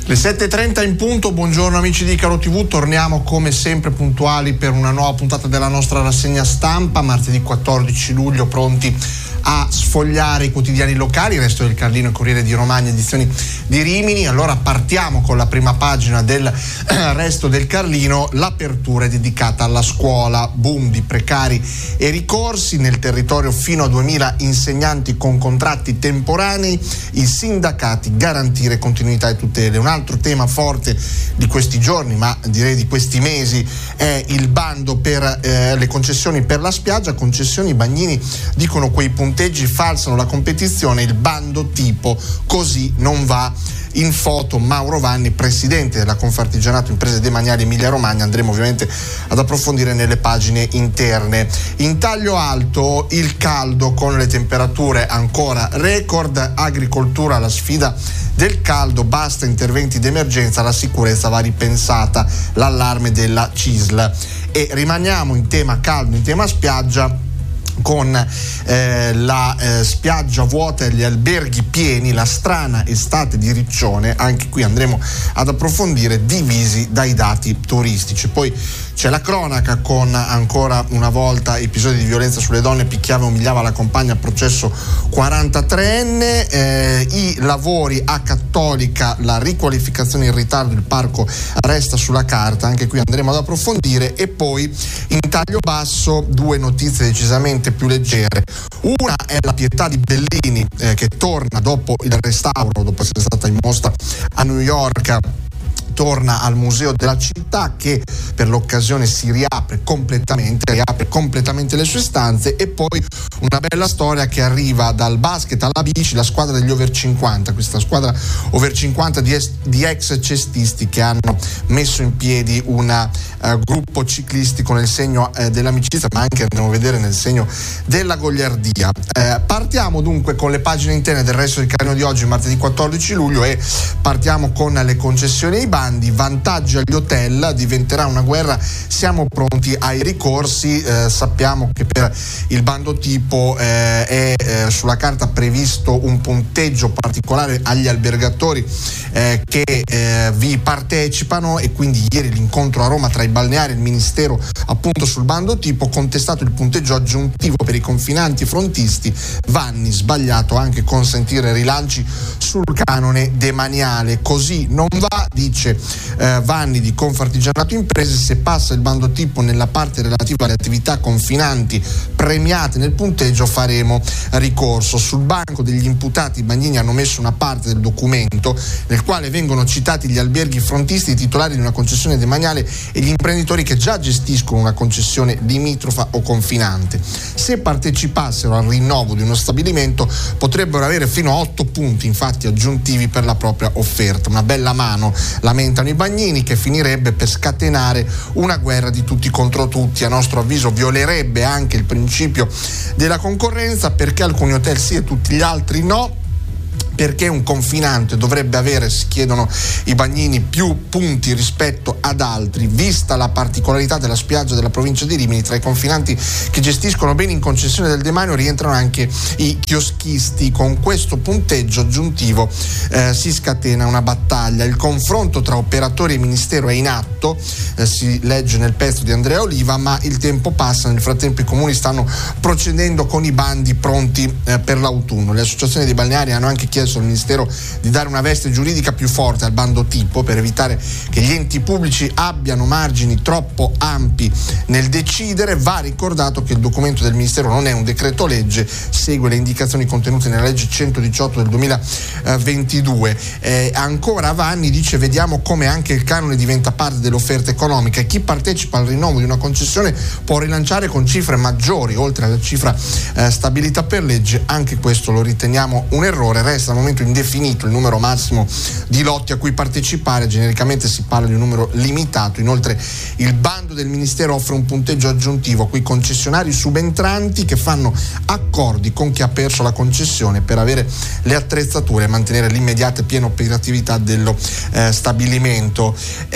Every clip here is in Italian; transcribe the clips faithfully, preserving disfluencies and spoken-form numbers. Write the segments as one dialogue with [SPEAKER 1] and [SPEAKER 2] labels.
[SPEAKER 1] Le sette e trenta in punto, buongiorno amici di Icaro tivù, torniamo come sempre puntuali per una nuova puntata della nostra rassegna stampa, martedì quattordici luglio, pronti a sfogliare i quotidiani locali, il Resto del Carlino e Corriere di Romagna, edizioni di Rimini. Allora partiamo con la prima pagina del eh, Resto del Carlino, l'apertura è dedicata alla scuola, boom di precari e ricorsi nel territorio, fino a duemila insegnanti con contratti temporanei, i sindacati garantire continuità e tutele. Un altro tema forte di questi giorni, ma direi di questi mesi, è il bando per eh, le concessioni per la spiaggia, concessioni. Bagnini dicono quei punteggi falsano la competizione, il bando tipo così non va. In foto Mauro Vanni, presidente della Confartigianato Imprese Demaniali Emilia Romagna. Andremo ovviamente ad approfondire nelle pagine interne. In taglio alto il caldo con le temperature ancora record, agricoltura la sfida del caldo, basta interventi d'emergenza, la sicurezza va ripensata, l'allarme della C I S L. E rimaniamo in tema caldo, in tema spiaggia, con eh, la eh, spiaggia vuota e gli alberghi pieni, la strana estate di Riccione. Anche qui andremo ad approfondire, divisi dai dati turistici. Poi c'è la cronaca con ancora una volta episodi di violenza sulle donne, picchiava e umiliava la compagna, processo quarantatreenne, eh, i lavori a Cattolica, la riqualificazione in ritardo, il parco resta sulla carta, anche qui andremo ad approfondire. E poi in taglio basso due notizie decisamente più leggere. Una è la Pietà di Bellini eh, che torna dopo il restauro, dopo essere stata in mostra a New York, torna al Museo della Città, che per l'occasione si riapre completamente, riapre completamente le sue stanze. E poi una bella storia che arriva dal basket alla bici, la squadra degli over cinquanta, questa squadra over cinquanta di, es- di ex cestisti che hanno messo in piedi un uh, gruppo ciclistico nel segno uh, dell'amicizia, ma anche, andiamo a vedere, nel segno della goliardia. Uh, partiamo dunque con le pagine interne del Resto del Carlino di oggi, martedì quattordici luglio, e partiamo con le concessioni e i bandi. Vantaggi agli hotel, diventerà una guerra, siamo pronti ai ricorsi. Eh, sappiamo che per il bando tipo eh, è eh, sulla carta previsto un punteggio particolare agli albergatori eh, che eh, vi partecipano, e quindi ieri l'incontro a Roma tra i balneari e il Ministero appunto sul bando tipo, contestato il punteggio aggiuntivo per i confinanti frontisti. Vanni, sbagliato anche consentire rilanci sul canone demaniale, così non va, dice Eh, Vanni di Confartigianato Imprese. Se passa il bando tipo nella parte relativa alle attività confinanti premiate nel punteggio faremo ricorso. Sul banco degli imputati i Bagnini hanno messo una parte del documento nel quale vengono citati gli alberghi frontisti, i titolari di una concessione demaniale e gli imprenditori che già gestiscono una concessione limitrofa o confinante. Se partecipassero al rinnovo di uno stabilimento potrebbero avere fino a otto punti infatti aggiuntivi per la propria offerta. Una bella mano, lamentano i Bagnini, che finirebbe per scatenare una guerra di tutti contro tutti. A nostro avviso violerebbe anche il principio della concorrenza, perché alcuni hotel sì e tutti gli altri no. Perché un confinante dovrebbe avere, si chiedono i Bagnini, più punti rispetto ad altri, vista la particolarità della spiaggia della provincia di Rimini. Tra i confinanti che gestiscono bene in concessione del demanio rientrano anche i chioschisti. Con questo punteggio aggiuntivo eh, si scatena una battaglia. Il confronto tra operatori e ministero è in atto, eh, si legge nel pezzo di Andrea Oliva, ma il tempo passa. Nel frattempo i comuni stanno procedendo con i bandi pronti eh, per l'autunno. Le associazioni dei balneari hanno anche chiesto al Ministero di dare una veste giuridica più forte al bando tipo, per evitare che gli enti pubblici abbiano margini troppo ampi nel decidere. Va ricordato che il documento del Ministero non è un decreto legge, segue le indicazioni contenute nella legge centodiciotto del duemilaventidue. Eh, ancora Vanni dice: vediamo come anche il canone diventa parte dell'offerta economica, e chi partecipa al rinnovo di una concessione può rilanciare con cifre maggiori oltre alla cifra eh, stabilita per legge. Anche questo lo riteniamo un errore. Resta al momento indefinito il numero massimo di lotti a cui partecipare, genericamente si parla di un numero limitato. Inoltre il bando del Ministero offre un punteggio aggiuntivo a quei concessionari subentranti che fanno accordi con chi ha perso la concessione per avere le attrezzature e mantenere l'immediata e piena operatività dello eh, stabilimento.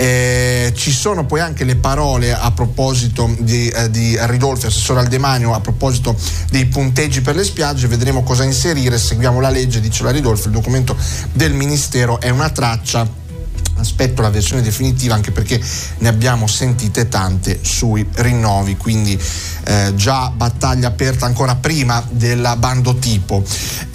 [SPEAKER 1] Eh, ci sono poi anche le parole a proposito di, eh, di Ridolfi, assessore al demanio, a proposito dei punteggi per le spiagge. Vedremo cosa inserire, seguiamo la legge, dice la Ridolfi. Il documento del Ministero è una traccia aspetto la versione definitiva, anche perché ne abbiamo sentite tante sui rinnovi, quindi eh, già battaglia aperta ancora prima del bando tipo.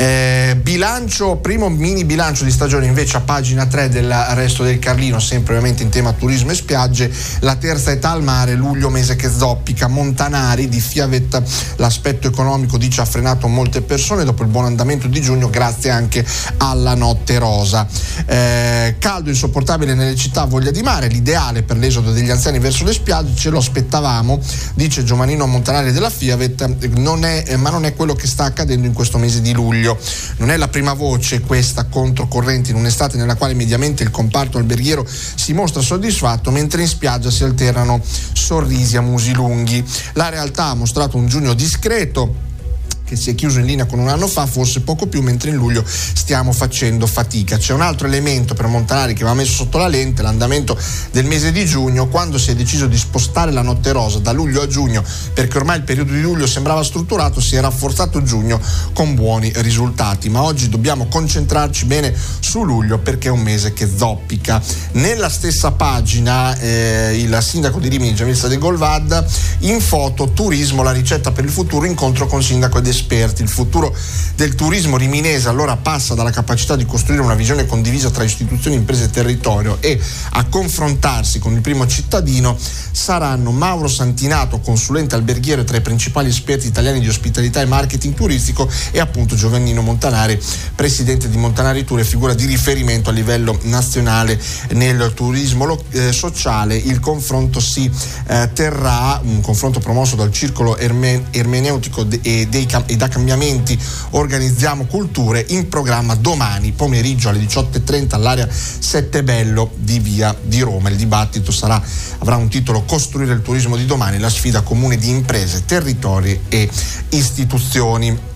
[SPEAKER 1] Eh, bilancio, primo mini bilancio di stagione invece a pagina tre del Resto del Carlino, sempre ovviamente in tema turismo e spiagge. La terza età al mare, luglio mese che zoppica. Montanari di Fiavet, l'aspetto economico dice ha frenato molte persone dopo il buon andamento di giugno, grazie anche alla notte rosa. Eh, caldo insopportabile nelle città, voglia di mare, l'ideale per l'esodo degli anziani verso le spiagge, ce lo aspettavamo, dice Giovanino Montanari della Fiavet, non è, ma non è quello che sta accadendo in questo mese di luglio. Non è la prima voce questa controcorrente in un'estate nella quale mediamente il comparto alberghiero si mostra soddisfatto, mentre in spiaggia si alternano sorrisi a musi lunghi. La realtà ha mostrato un giugno discreto che si è chiuso in linea con un anno fa, forse poco più, mentre in luglio stiamo facendo fatica. C'è un altro elemento per Montanari che va messo sotto la lente, l'andamento del mese di giugno, quando si è deciso di spostare la notte rosa da luglio a giugno, perché ormai il periodo di luglio sembrava strutturato, si è rafforzato giugno con buoni risultati, ma oggi dobbiamo concentrarci bene su luglio perché è un mese che zoppica. Nella stessa pagina eh, il sindaco di Rimini, Giamilza De Golvad, in foto turismo, la ricetta per il futuro, incontro con sindaco ed esperti. Il futuro del turismo riminese allora passa dalla capacità di costruire una visione condivisa tra istituzioni, imprese e territorio, e a confrontarsi con il primo cittadino saranno Mauro Santinato, consulente alberghiero e tra i principali esperti italiani di ospitalità e marketing turistico, e appunto Giovannino Montanari, presidente di Montanari Tour e figura di riferimento a livello nazionale nel turismo lo, eh, sociale. Il confronto si eh, terrà, un confronto promosso dal Circolo Erme, Ermeneutico de, e dei e da Cambiamenti Organizziamo Culture, in programma domani pomeriggio alle diciotto e trenta all'area Settebello di via di Roma. Il dibattito sarà, avrà un titolo: Costruire il turismo di domani, la sfida comune di imprese, territori e istituzioni.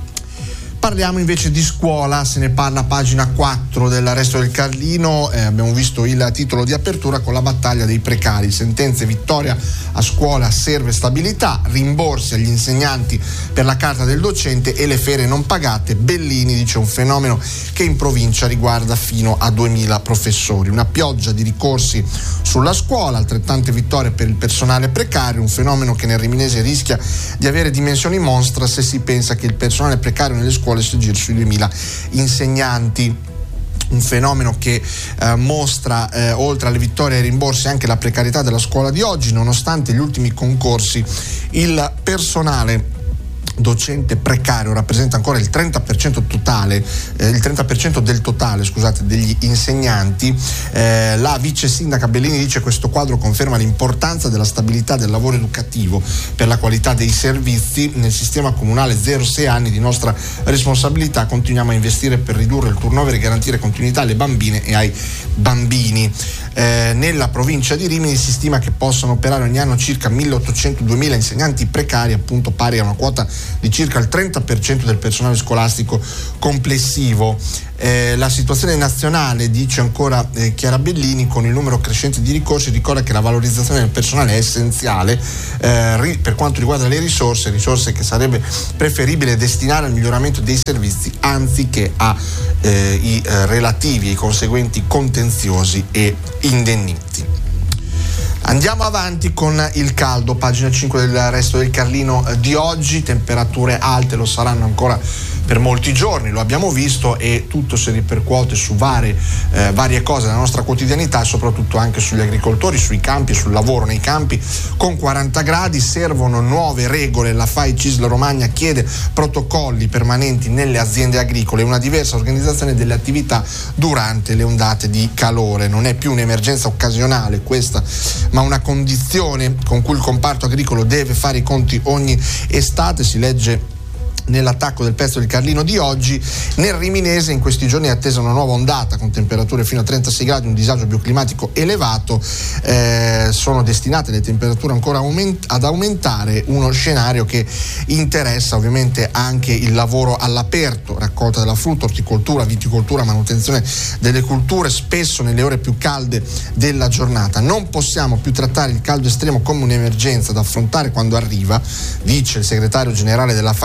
[SPEAKER 1] Parliamo invece di scuola, se ne parla a pagina quattro del Resto del Carlino, eh, abbiamo visto il titolo di apertura con la battaglia dei precari, sentenze, vittoria a scuola serve stabilità, rimborsi agli insegnanti per la carta del docente e le ferie non pagate. Bellini dice un fenomeno che in provincia riguarda fino a duemila professori, una pioggia di ricorsi sulla scuola, altrettante vittorie per il personale precario, un fenomeno che nel Riminese rischia di avere dimensioni monstre se si pensa che il personale precario nelle scuole si gira sui duemila insegnanti. Un fenomeno che eh, mostra eh, oltre alle vittorie e ai rimborsi anche la precarietà della scuola di oggi. Nonostante gli ultimi concorsi, il personale docente precario rappresenta ancora il trenta per cento totale, eh, il trenta per cento del totale, scusate, degli insegnanti. Eh, la vice sindaca Bellini dice: questo quadro conferma l'importanza della stabilità del lavoro educativo per la qualità dei servizi. Nel sistema comunale zero sei anni di nostra responsabilità, continuiamo a investire per ridurre il turnover e garantire continuità alle bambine e ai bambini. Eh, nella provincia di Rimini si stima che possano operare ogni anno circa milleottocento duemila insegnanti precari, appunto pari a una quota di circa il trenta per cento del personale scolastico complessivo. Eh, la situazione nazionale, dice ancora eh, Chiara Bellini, con il numero crescente di ricorsi, ricorda che la valorizzazione del personale è essenziale eh, ri- per quanto riguarda le risorse, risorse che sarebbe preferibile destinare al miglioramento dei servizi anziché a eh, i eh, relativi e i conseguenti contenziosi e indennizi. Andiamo avanti con il caldo, pagina cinque del Resto del Carlino di oggi. Temperature alte lo saranno ancora per molti giorni, lo abbiamo visto, e tutto si ripercuote su varie, eh, varie cose della nostra quotidianità e soprattutto anche sugli agricoltori, sui campi, sul lavoro nei campi. Con quaranta gradi servono nuove regole, la F A I C I S L Romagna chiede protocolli permanenti nelle aziende agricole e una diversa organizzazione delle attività durante le ondate di calore. Non è più un'emergenza occasionale questa, ma una condizione con cui il comparto agricolo deve fare i conti ogni estate, si legge nell'attacco del pezzo del Carlino di oggi. Nel Riminese in questi giorni è attesa una nuova ondata con temperature fino a trentasei gradi, un disagio bioclimatico elevato, eh, sono destinate le temperature ancora aument- ad aumentare, uno scenario che interessa ovviamente anche il lavoro all'aperto, raccolta della frutta, orticoltura, viticoltura, manutenzione delle culture, spesso nelle ore più calde della giornata. Non possiamo più trattare il caldo estremo come un'emergenza da affrontare quando arriva, dice il segretario generale della F A I C I S L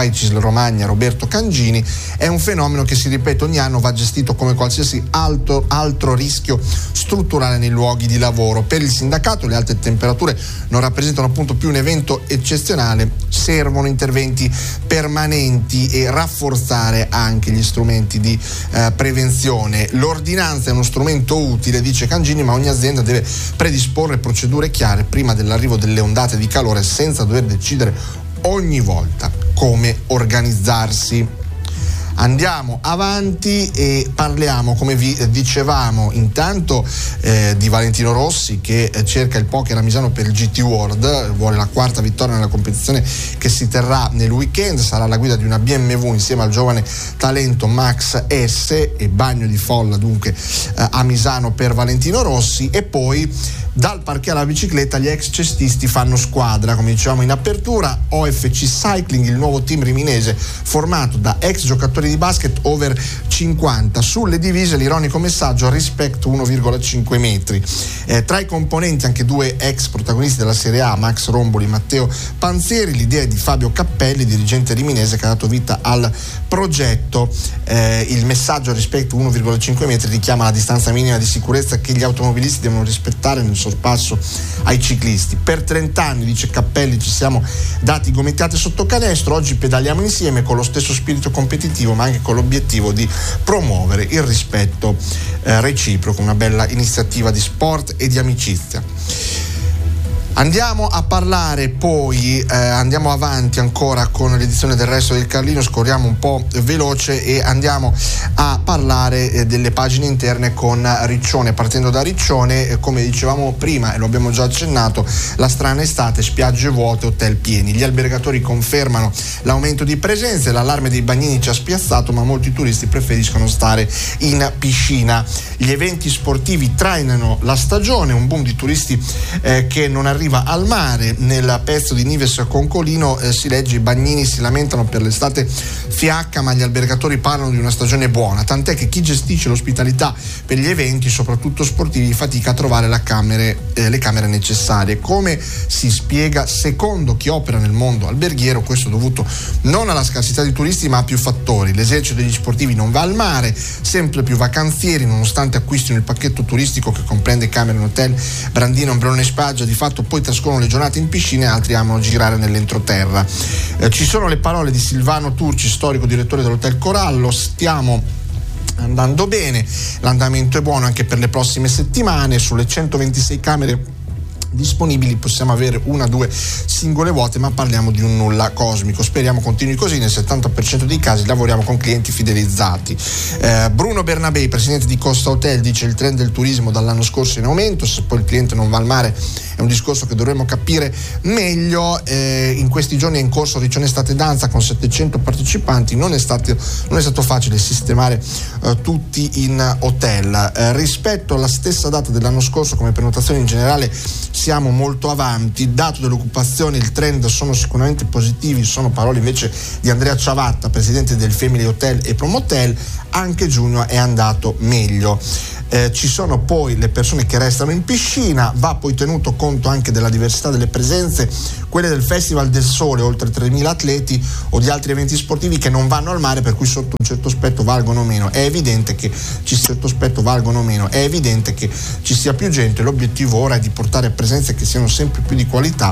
[SPEAKER 1] Romagna Roberto Cangini. È un fenomeno che si ripete ogni anno, va gestito come qualsiasi altro, altro rischio strutturale nei luoghi di lavoro. Per il sindacato le alte temperature non rappresentano appunto più un evento eccezionale, servono interventi permanenti e rafforzare anche gli strumenti di eh, prevenzione. L'ordinanza è uno strumento utile, dice Cangini, ma ogni azienda deve predisporre procedure chiare prima dell'arrivo delle ondate di calore, senza dover decidere ogni volta come organizzarsi. Andiamo avanti e parliamo, come vi dicevamo, intanto eh, di Valentino Rossi, che eh, cerca il poker a Misano per il G T World, vuole la quarta vittoria nella competizione che si terrà nel weekend, sarà alla guida di una B M W insieme al giovane talento Max S, e bagno di folla dunque eh, a Misano per Valentino Rossi. E poi dal parquet alla bicicletta gli ex cestisti fanno squadra, come dicevamo in apertura. O F C Cycling, il nuovo team riminese formato da ex giocatori di basket over cinquanta, sulle divise l'ironico messaggio Respect uno virgola cinque metri. Eh, tra i componenti anche due ex protagonisti della Serie A, Max Romboli e Matteo Panzeri. L'idea è di Fabio Cappelli, dirigente riminese che ha dato vita al progetto. Eh, il messaggio Respect uno virgola cinque metri richiama la distanza minima di sicurezza che gli automobilisti devono rispettare nel sorpasso ai ciclisti. Per trent'anni, dice Cappelli, ci siamo dati gomittate sotto canestro, oggi pedaliamo insieme con lo stesso spirito competitivo, ma anche con l'obiettivo di promuovere il rispetto eh, reciproco, una bella iniziativa di sport e di amicizia. Andiamo a parlare poi, eh, andiamo avanti ancora con l'edizione del Resto del Carlino, scorriamo un po' veloce e andiamo a parlare eh, delle pagine interne con Riccione. Partendo da Riccione, eh, come dicevamo prima e lo abbiamo già accennato, la strana estate, spiagge vuote, hotel pieni. Gli albergatori confermano l'aumento di presenze, l'allarme dei bagnini ci ha spiazzato, ma molti turisti preferiscono stare in piscina. Gli eventi sportivi trainano la stagione, un boom di turisti eh, che non arriva al mare. Nel pezzo di Nives Concolino eh, si legge: i bagnini si lamentano per l'estate fiacca, ma gli albergatori parlano di una stagione buona, tant'è che chi gestisce l'ospitalità per gli eventi, soprattutto sportivi, fatica a trovare la camere, eh, le camere necessarie. Come si spiega? Secondo chi opera nel mondo alberghiero, questo è dovuto non alla scarsità di turisti ma a più fattori. L'esercito degli sportivi non va al mare, sempre più vacanzieri, nonostante acquistino il pacchetto turistico che comprende camere in hotel, brandino, ombrellone e spiaggia, di fatto poi trascorrono le giornate in piscina e altri amano girare nell'entroterra. Eh, ci sono le parole di Silvano Turci, storico direttore dell'Hotel Corallo: stiamo andando bene, l'andamento è buono anche per le prossime settimane, sulle centoventisei camere disponibili possiamo avere una o due singole vuote, ma parliamo di un nulla cosmico. Speriamo continui così, nel settanta per cento dei casi lavoriamo con clienti fidelizzati. eh, Bruno Bernabei, presidente di Costa Hotel, dice: il trend del turismo dall'anno scorso è in aumento, se poi il cliente non va al mare è un discorso che dovremmo capire meglio. Eh, in questi giorni è in corso Riccione Estate Danza con settecento partecipanti, non è stato, non è stato facile sistemare eh, tutti in hotel. Eh, rispetto alla stessa data dell'anno scorso come prenotazione in generale siamo molto avanti. Dato dell'occupazione, il trend sono sicuramente positivi, sono parole invece di Andrea Ciavatta, presidente del Family Hotel e Promotel. Anche giugno è andato meglio. Eh, ci sono poi le persone che restano in piscina, va poi tenuto conto anche della diversità delle presenze, quelle del Festival del Sole, oltre tremila atleti, o di altri eventi sportivi che non vanno al mare, per cui sotto un certo aspetto valgono meno. È evidente che ci certo aspetto valgono meno, è evidente che ci sia più gente. L'obiettivo ora è di portare presenze che siano sempre più di qualità